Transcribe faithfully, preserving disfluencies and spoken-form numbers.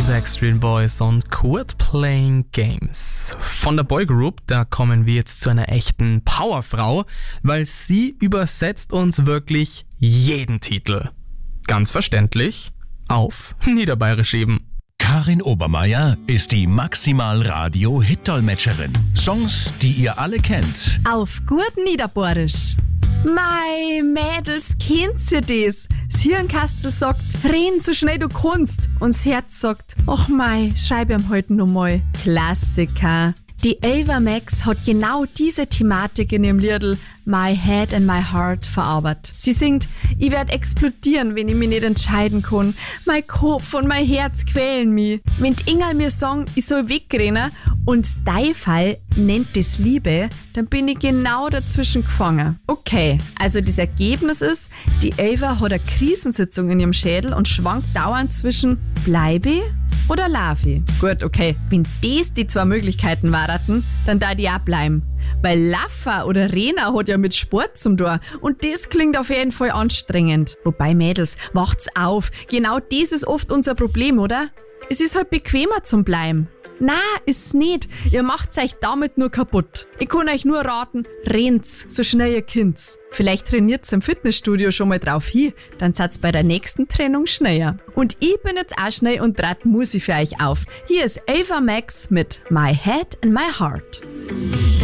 Backstreet Boys und Quit Playing Games. Von der Boygroup, da kommen wir jetzt zu einer echten Powerfrau, weil sie übersetzt uns wirklich jeden Titel. Ganz verständlich auf Niederbayerisch eben. Karin Obermeier ist die Maximal-Radio-Hit-Dolmetscherin. Songs, die ihr alle kennt. Auf gut Niederbayerisch. Mei, Mädels, kennt ihr das? Das Hirnkastel sagt, renn so schnell du kannst. Und das Herz sagt, ach mei, schreib ihm heute noch mal. Klassiker. Die Ava Max hat genau diese Thematik in ihrem Liedl My Head and My Heart verarbeitet. Sie singt, ich werd explodieren, wenn ich mich nicht entscheiden kann. Mein Kopf und mein Herz quälen mich. Wenn die Engel mir sagen, ich soll wegrennen und dein Fall nennt das Liebe, dann bin ich genau dazwischen gefangen. Okay, also das Ergebnis ist, die Ava hat eine Krisensitzung in ihrem Schädel und schwankt dauernd zwischen bleibe oder Lavi. Gut, okay, wenn das die zwei Möglichkeiten waren, dann da die auch bleiben. Weil Laffer oder Rena hat ja mit Sport zum tun und das klingt auf jeden Fall anstrengend. Wobei, Mädels, wacht's auf, genau das ist oft unser Problem, oder? Es ist halt bequemer zum Bleiben. Na, ist's nicht. Ihr macht's euch damit nur kaputt. Ich kann euch nur raten, rennt's, so schnell ihr könnt's. Vielleicht trainiert's im Fitnessstudio schon mal drauf hin, dann seid's bei der nächsten Trennung schneller. Und ich bin jetzt auch schnell und trat Musik für euch auf. Hier ist Ava Max mit My Head and My Heart.